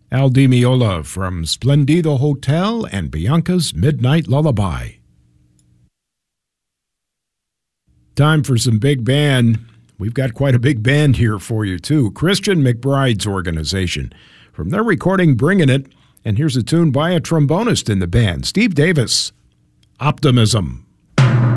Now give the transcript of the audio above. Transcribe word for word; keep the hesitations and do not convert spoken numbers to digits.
Al Di Meola from Splendido Hotel and Bianca's Midnight Lullaby. Time for some big band. We've got quite a big band here for you, too. Christian McBride's organization. From their recording, Bringing It, and here's a tune by a trombonist in the band, Steve Davis, Optimism.